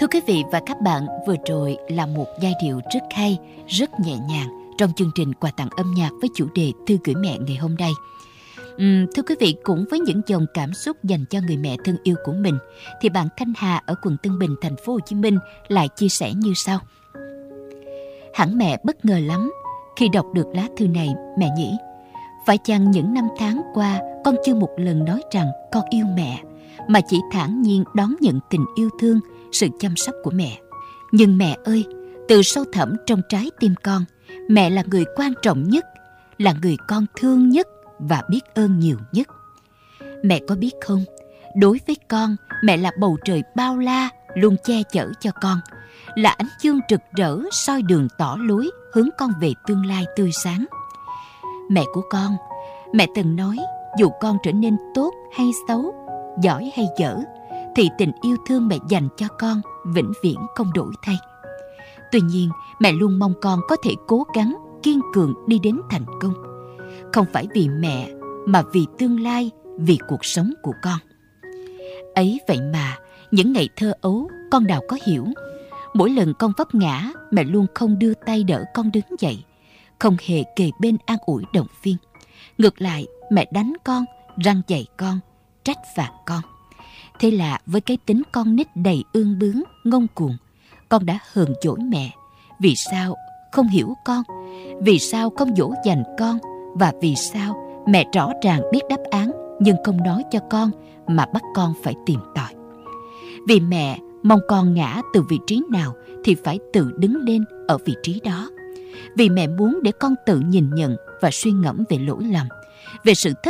Thưa quý vị và các bạn, vừa rồi là một giai điệu rất hay, rất nhẹ nhàng trong chương trình quà tặng âm nhạc với chủ đề Thư gửi mẹ ngày hôm nay. Thưa quý vị, cũng với những dòng cảm xúc dành cho người mẹ thân yêu của mình, thì bạn Thanh Hà ở quận Tân Bình, thành phố Hồ Chí Minh lại chia sẻ như sau. Hẳn mẹ bất ngờ lắm khi đọc được lá thư này, mẹ nhỉ. Phải chăng những năm tháng qua con chưa một lần nói rằng con yêu mẹ, mà chỉ thản nhiên đón nhận tình yêu thương, sự chăm sóc của mẹ. Nhưng mẹ ơi, từ sâu thẳm trong trái tim con, mẹ là người quan trọng nhất, là người con thương nhất và biết ơn nhiều nhất. Mẹ có biết không, đối với con, mẹ là bầu trời bao la luôn che chở cho con, là ánh dương rực rỡ soi đường tỏ lối hướng con về tương lai tươi sáng. Mẹ của con, mẹ từng nói dù con trở nên tốt hay xấu, giỏi hay dở, thì tình yêu thương mẹ dành cho con vĩnh viễn không đổi thay. Tuy nhiên, mẹ luôn mong con có thể cố gắng, kiên cường đi đến thành công. Không phải vì mẹ, mà vì tương lai, vì cuộc sống của con. Ấy vậy mà, những ngày thơ ấu, con nào có hiểu. Mỗi lần con vấp ngã, mẹ luôn không đưa tay đỡ con đứng dậy, không hề kề bên an ủi động viên. Ngược lại, mẹ đánh con, răn dạy con, trách phạt con. Thế là với cái tính con nít đầy ương bướng, ngông cuồng, con đã hờn dỗi mẹ. Vì sao không hiểu con? Vì sao không dỗ dành con? Và vì sao mẹ rõ ràng biết đáp án nhưng không nói cho con mà bắt con phải tìm tòi? Vì mẹ mong con ngã từ vị trí nào thì phải tự đứng lên ở vị trí đó. Vì mẹ muốn để con tự nhìn nhận và suy ngẫm về lỗi lầm, về sự thất